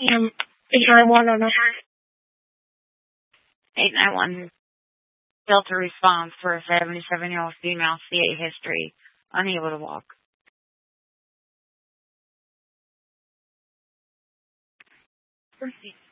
Um, 891 on the 891 Delta response for a 77-year-old female, CA history, unable to walk. Proceed.